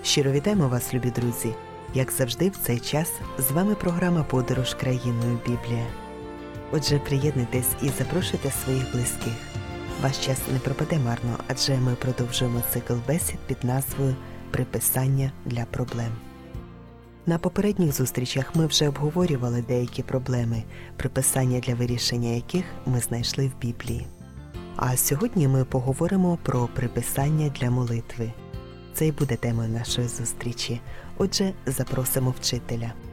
Щиро вітаємо вас, любі друзі! Як завжди, в цей час з вами програма «Подорож країною Біблія». Отже, приєднуйтесь і запрошуйте своїх близьких. Ваш час не пропаде марно, адже ми продовжуємо цикл бесід під назвою «Приписання для проблем». На попередніх зустрічах ми вже обговорювали деякі проблеми, приписання для вирішення яких ми знайшли в Біблії. А сьогодні ми поговоримо про приписання для молитви. Це й буде темою нашої зустрічі. Отже, запросимо вчителя.